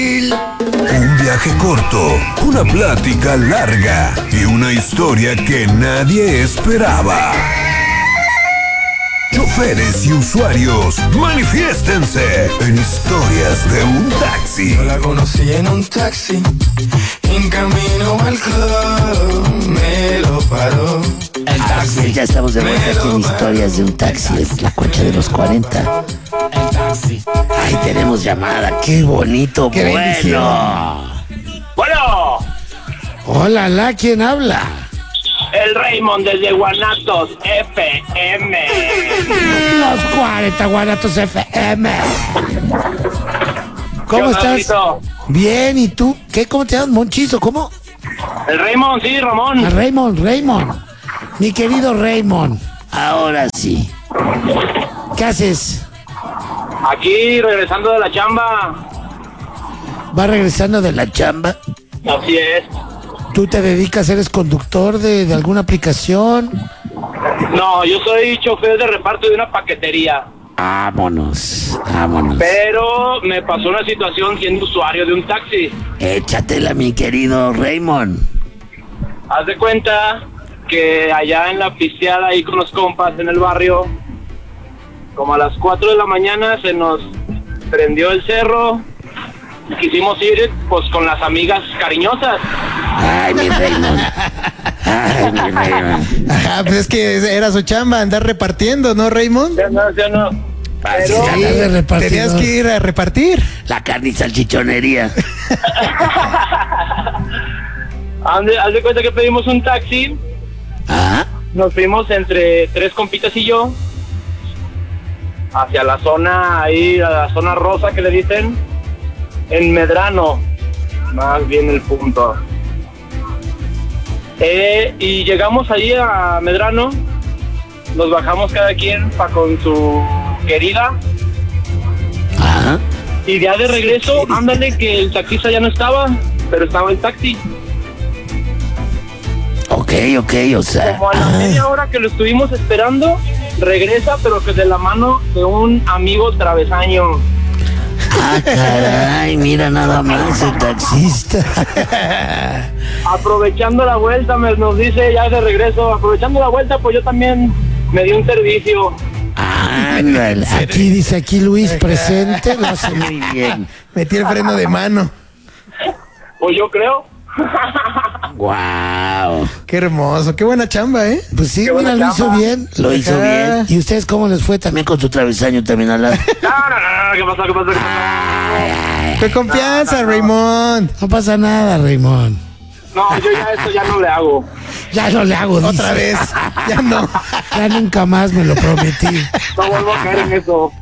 Un viaje corto, una plática larga y una historia que nadie esperaba. Choferes y usuarios, manifiéstense en Historias de un Taxi. Yo la conocí en un taxi, en camino al club, me lo paró. El taxi. Ya estamos de vuelta aquí en Historias de un Taxi, es la concha de los 40. El taxi. Ay, tenemos llamada, qué bonito, Qué bueno. Bueno, Hola, ¿quién habla? el Raymond desde Guanatos FM. Los 40 Guanatos FM. ¿Cómo ¿Qué onda, estás? Benito? Bien, ¿y tú? ¿Qué? ¿Cómo te llamas? ¿Monchizo? ¿Cómo? El Raymond, sí, Ramón. Ah, Raymond. Mi querido Raymond. Ahora sí. ¿Qué haces? Aquí regresando de la chamba. ¿Vas regresando de la chamba? Así es. ¿Tú te dedicas, eres conductor de alguna aplicación? No, yo soy chofer de reparto de una paquetería. Vámonos. Pero me pasó una situación siendo usuario de un taxi. Échatela, mi querido Raymond. Haz de cuenta que allá en la pisteada ahí con los compas en el barrio, como a las 4 de la mañana se nos prendió el cerro y quisimos ir pues con las amigas cariñosas. Ay, mi Raymond. Ajá, pues es que era su chamba, andar repartiendo, ¿no, Raymond? Ya no. Así Pero- ganas de repartidor. Tenías que ir a repartir. La carne y salchichonería. Haz de cuenta que pedimos un taxi, ¿Ah? nos fuimos entre tres compitas y yo hacia la zona ahí, a la zona rosa que le dicen, en Medrano, más bien el punto. Y llegamos ahí a Medrano, nos bajamos cada quien con su querida. ¿Ah? Y ya de regreso, ándale que el taxista ya no estaba, pero estaba el taxi. Ok, o sea. Como a la media hora que lo estuvimos esperando, regresa, pero que de la mano de un amigo travesaño. Caray, mira nada más el taxista. Aprovechando la vuelta, nos dice ya de regreso, aprovechando la vuelta, pues yo también me di un servicio. Ándale. Aquí dice Luis presente, lo hace muy bien. Metí el freno de mano. Pues yo creo. Wow. Qué hermoso, qué buena chamba, ¿eh? Pues sí, Qué mira, buena lo hizo chamba. bien. Lo hizo Ajá. bien. ¿Y ustedes cómo les fue también con su travesaño también al lado? No, ¿qué pasó? Qué confianza, Raymond. No pasa nada, Raymond. No, yo ya esto ya no le hago. Ya no le hago, dice. Otra vez. Ya no. Ya nunca más me lo prometí. No vuelvo a caer en eso.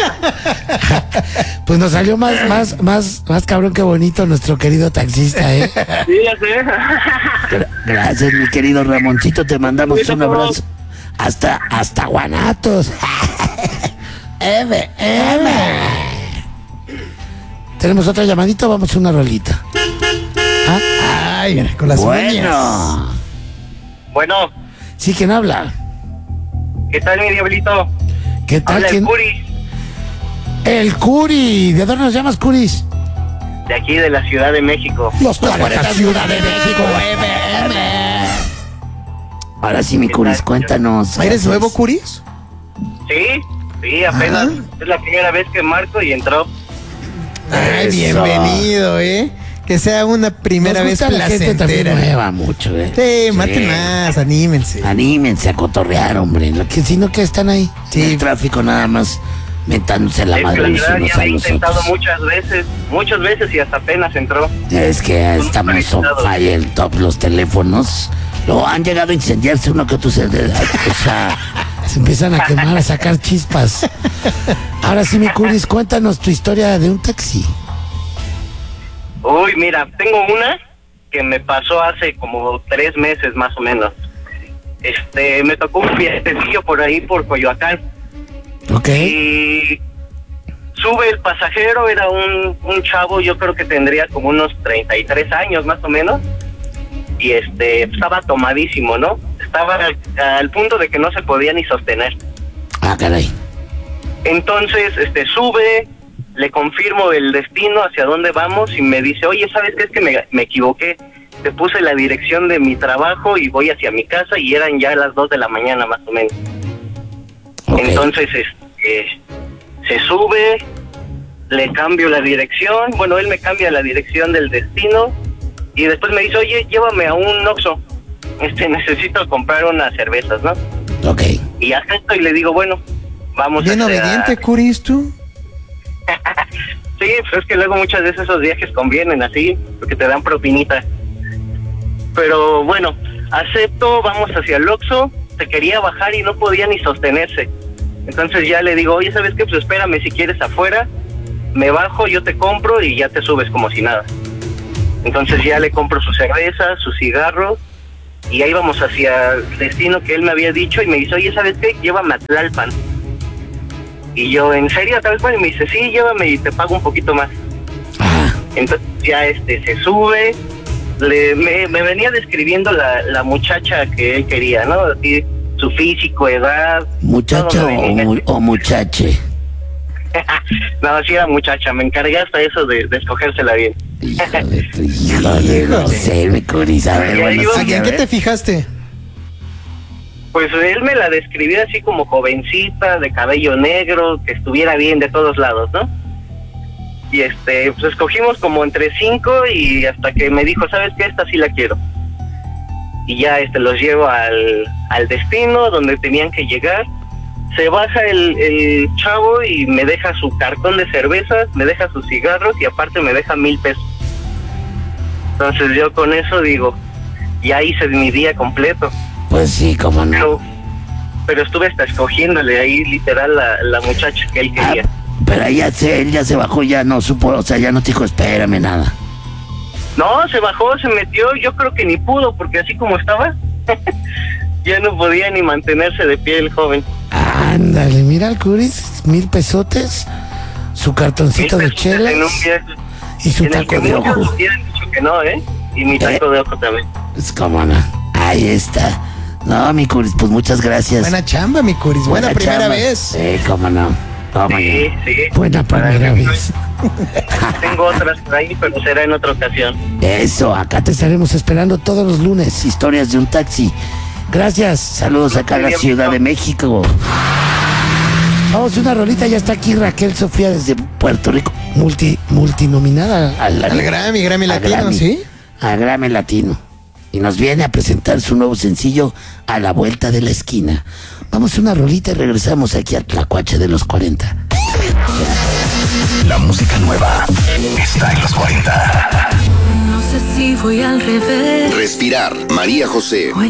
Pues nos salió más cabrón que bonito nuestro querido taxista, ¿eh? Sí, ya sé. Gracias, mi querido Ramoncito, te mandamos un abrazo. Hasta Guanatos. ¿Tenemos otra llamadita o vamos a una rolita? Ay, mira, con las uñas. Bueno. Bueno, Sí, ¿quién habla? ¿qué tal, mi diablito? ¿Qué tal? Habla el ¿Quién? Curi, El Curi. ¿De dónde nos llamas, Curis? de aquí de la Ciudad de México. Los 40 Ciudad de México. Ahora sí, mi Curis, cuéntanos. ¿Eres nuevo, Curis? Sí, apenas Ah. es la primera vez que marco y entró. Ay, Eso. bienvenido, ¿eh? Que sea una primera Nos vez gusta la gente también placentera. nueva mucho, ¿eh? Sí, maten más, anímense. Anímense a cotorrear, hombre. Si no, que están ahí. Sí. En el tráfico nada más mentándose la Es que madre la los verdad unos ya a lo he los intentado otros. muchas veces y hasta apenas entró. Es que estamos on fire, top los teléfonos. Lo han llegado a incendiarse uno que otro. O sea, se empiezan a quemar, a sacar chispas. Ahora sí, mi Curis, cuéntanos tu historia de un taxi. Uy, mira, tengo una que me pasó hace como 3 meses más o menos. Me tocó un viajecillo por ahí por Coyoacán. ¿Ok? Y sube el pasajero, era un chavo, yo creo que tendría como unos 33 años más o menos. Y estaba tomadísimo, ¿no? Estaba al punto de que no se podía ni sostener. Ah, caray. Entonces, sube, le confirmo el destino, hacia dónde vamos, y me dice, oye, ¿sabes qué? Es que me equivoqué. Te puse la dirección de mi trabajo y voy hacia mi casa, y eran ya las 2 de la mañana más o menos. Okay. Entonces, se sube, le cambio la dirección, bueno, él me cambia la dirección del destino, y después me dice, oye, llévame a un Oxxo, necesito comprar unas cervezas, ¿no? Ok. Y acepto y le digo, bueno, vamos Bien hacia... obediente, Curis, tú. Sí, pues es que luego muchas veces esos viajes convienen así, porque te dan propinita. Pero bueno, acepto, vamos hacia el Oxxo, se quería bajar y no podía ni sostenerse. Entonces ya le digo, oye, ¿sabes qué? Pues espérame si quieres afuera, me bajo, yo te compro y ya te subes como si nada. Entonces ya le compro su cerveza, su cigarro, y ahí vamos hacia el destino que él me había dicho, y me dice, oye, ¿sabes qué? Llévame a Tlalpan. Y yo, ¿en serio a Tlalpan? Y me dice, sí, llévame y te pago un poquito más. Entonces ya se sube, me venía describiendo la muchacha que él quería, ¿no? Así, su físico, edad. ¿Muchacha o muchache? No, sí era muchacha, me encargué hasta eso de escogérsela bien. Híjole, no sé, mi Curis, a ver, bueno, ¿En qué te fijaste? Pues él me la describió así como jovencita, de cabello negro, que estuviera bien de todos lados, ¿no? Y pues escogimos como entre 5 y hasta que me dijo, ¿sabes qué? Esta sí la quiero. Y ya los llevo al destino donde tenían que llegar. Se baja el chavo y me deja su cartón de cervezas, me deja sus cigarros y aparte me deja 1,000 pesos. Entonces yo con eso digo, ya hice mi día completo. Pues sí, cómo no. Pero estuve hasta escogiéndole ahí literal la muchacha que él quería. Pero él ya se bajó, ya no supo, o sea, ya no te dijo, espérame, nada. No, se bajó, se metió, yo creo que ni pudo, porque así como estaba, ya no podía ni mantenerse de pie el joven. Ándale, mira al Curis, 1,000 pesotes, su cartoncito de chelas en un viaje, y su en el taco que de muchos ojo. hubieran dicho que no, y mi taco de ojo también. Pues cómo no, ahí está. No, mi Curis, pues muchas gracias. Buena chamba, mi Curis. Buena primera chamba. vez. Sí, cómo no. Sí, sí. Buena primera vez. Tengo otras por ahí, pero será en otra ocasión. Eso, acá te estaremos esperando todos los lunes. Historias de un taxi. Gracias, saludos acá a la Ciudad de México. Vamos, una rolita, ya está aquí Raquel Sofía desde Puerto Rico. Multinominada al Grammy Latino, ¿sí? Al Grammy Latino. Y nos viene a presentar su nuevo sencillo A la Vuelta de la Esquina. Vamos a una rolita y regresamos aquí a Tlacuache de los 40. La música nueva está en los 40. No sé si voy al revés. Respirar, María José.